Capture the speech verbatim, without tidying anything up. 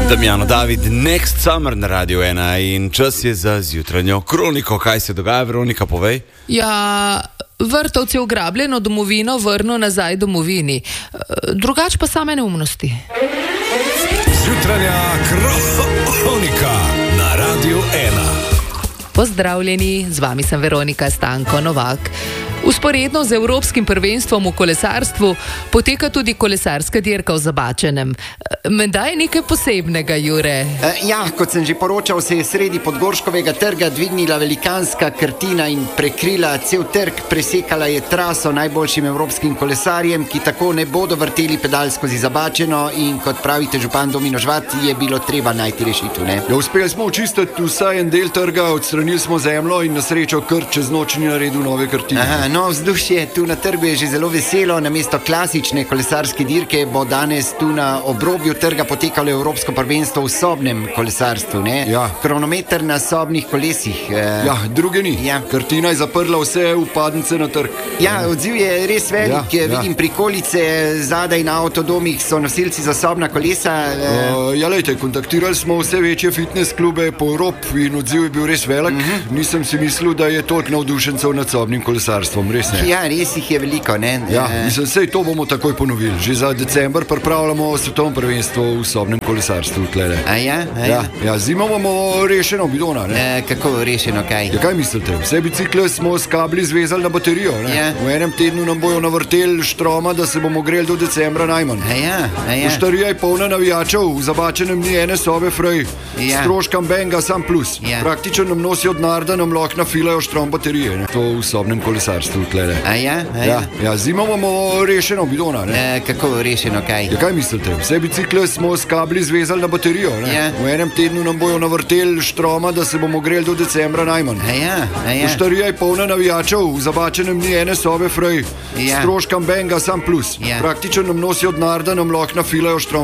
Damjano David, Next Summer na Radio ena in čas je za zjutranjo kroniko. Kaj se dogaja, Veronika, povej? Ja, Vrtovci je ugrabljeno domovino vrnil nazaj domovini. Drugač pa same neumnosti. Zjutranja kronika na Radio ena. Pozdravljeni, z vami sem Veronika Stanko Novak. Usporedno z evropskim prvenstvom v kolesarstvu poteka tudi kolesarska dirka v Zabačenem. Menda je nekaj posebnega, Jure. Ja, kot sem že poročal, se je sredi Podgorškovega trga dvignila velikanska krtina in prekrila cel trg, presekala je traso najboljšim evropskim kolesarjem, ki tako ne bodo vrteli pedal skozi Zabačeno, in kot pravite župan Domino Žvat, je bilo treba najti rešitev, ne? Ja, uspeli smo očistiti vsaj en del trga, odstranili smo zemljo in na srečo kar čez noč ni naredil nove krtine. Aha, no, vzdušje tu na trgu je že zelo veselo. Namesto klasične kolesarske dirke bo danes tu na obrobju trga potekalo evropsko prvenstvo v sobnem kolesarstvu, ne? Ja. Kronometer na sobnih kolesih. Eh, Ja, druge ni. Ja. Krtina je zaprla vse vpadnice na trg. Ja, odziv je res velik. Ja, ja. Vidim prikolice, zadaj na avtodomih so nosilci za sobna kolesa. Eh, Uh, ja, lejte, kontaktirali smo vse večje fitness klube po Evropi in odziv je bil res velik. Uh-huh. Nisem si mislil, da je toliko navdušencev nad sobnim kolesarstvom, res ne. Ja, res jih je veliko, ne? Ja, Eh, mislim, sej to bomo takoj ponovili. Že za december pripravljamo svetovno prvenstvo v sobnem kolesarstvu tlele. A ja? A ja? Ja, ja, zimo bomo rešeno bidona, ne? Eh, kako rešeno, kaj? Ja, kaj mislite? Vse bicikle smo s kabli zvezali na baterijo, ne? Ja. V enem tednu nam bojo navrteli štroma, da se bomo greli do decembra najmanj. A ja? A ja? Poštarija je polna navijačev, v Zabačenem ni ene sobe frej, Ja. stroškam benga sam plus. Ja. Praktično nam nosijo denar, da nam lahko nafilajo štrom baterije, ne? To v sobnem kolesarstvu tlele. A ja? A ja? Ja, ja, zimo bomo rešeno bidona, ne? Eh, kako rešeno, kaj? Ja, kaj mislite? Vse bicikle smo s kabli zvezali na baterijo, ne? Ja. V enem tednu nam bojo navrteli štroma, da se bomo greli do decembra najmanj. A ja? A ja? Poštarija je polna navijačev, v Zabačenem ni ene sobe frej, Ja. stroškam benga sam plus. Ja. Praktično nam nosijo denar, da nam lahko nafilajo štrom